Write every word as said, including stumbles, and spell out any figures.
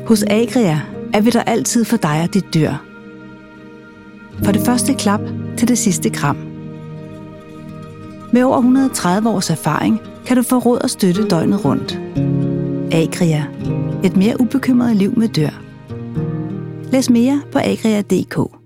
Hos Agria er vi der altid for dig og dit dyr. For det første klap til det sidste kram. Med over et hundrede og tredive års erfaring kan du få råd og støtte døgnet rundt. Agria. Et mere ubekymret liv med dyr. Læs mere på agria punktum d k.